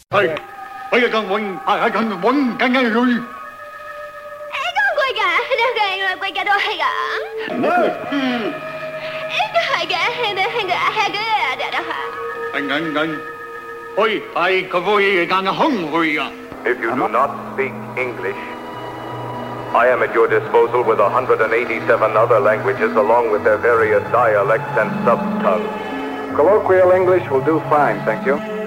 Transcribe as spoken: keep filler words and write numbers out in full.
係，我要更穩，係更穩，更加銳。 Quay cả, quay cả đôi cả. Ừ. Hai cái, hai cái, hai cái, hai cái đó hả? Anh anh anh, ôi, ai có vui càng hung vui à? If you do not speak English, I am at your disposal with one hundred eighty-seven other languages along with their various dialects and sub-tongues. Colloquial English will do fine, thank you.